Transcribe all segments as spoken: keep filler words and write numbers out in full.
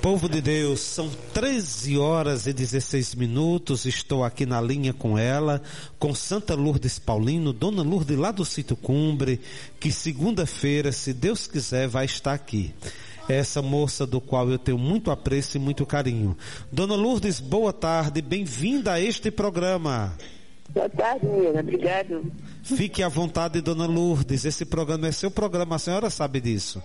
Povo de Deus, são treze horas e dezesseis minutos, estou aqui na linha com ela, com Santa Lourdes Paulino, Dona Lourdes lá do Sítio Cumbre, que segunda-feira, se Deus quiser, vai estar aqui. Essa moça do qual eu tenho muito apreço e muito carinho. Dona Lourdes, boa tarde, bem-vinda a este programa. Boa tarde, Nina, obrigado. Fique à vontade, Dona Lourdes, esse programa é seu programa, a senhora sabe disso.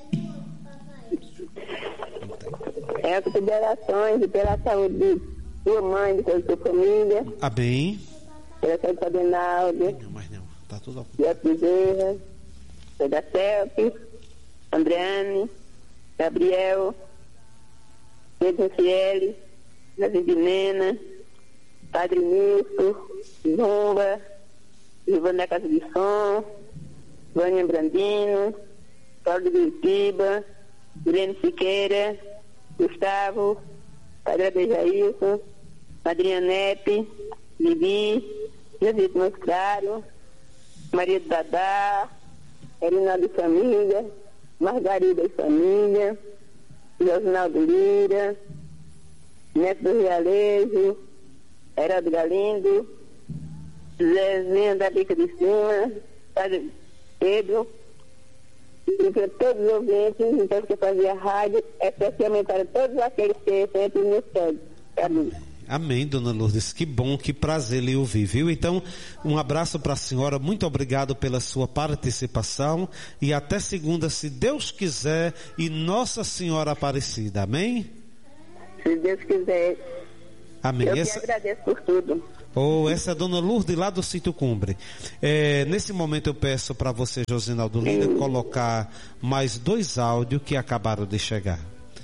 É as considerações e pela saúde de sua mãe, de toda a sua família. Amém. Pela saúde do Adenaldo. Não, mas não, tá tudo ok. Da Bezerra, da Celpe, Andreane, Gabriel, Pedro Fiel, da Vidinena, Padre Nilson, Zumba, Giovanni da Casa de Som, Vânia Brandino, Paulo de Curitiba, Irene Siqueira, Gustavo, Padre Bejailson, Madrinha Nepe, Bibi, Jesus Moscaro, Maria do Dadá, Erinaldo e Família, Margarida e Família, Josinaldo Lira, Neto do Realejo, Heraldo Galindo, Zezinho da Bica de Cima, Padre Pedro, e para todos os ouvintes, então, que fazia rádio, especialmente para todos aqueles que sempre nos seguem. Amém. Amém, Dona Lourdes, que bom, que prazer lhe ouvir, viu? Então, um abraço para a senhora, muito obrigado pela sua participação e até segunda, se Deus quiser, e Nossa Senhora Aparecida, amém? Se Deus quiser. Amém. Eu Essa... te agradeço por tudo. Oh, essa é a Dona Lourdes lá do Sítio Cumbre. É, nesse momento eu peço para você, Josinaldo Lira, colocar mais dois áudios que acabaram de chegar.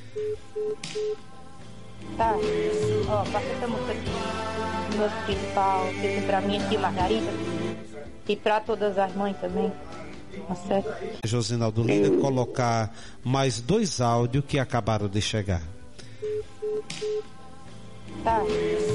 Tá, ó, passa essa música aqui, meu filho Paulo, feito pra mim aqui, Margarida, e pra todas as mães também, tá certo? Josinaldo Lira, colocar mais dois áudios que acabaram de chegar. Tá.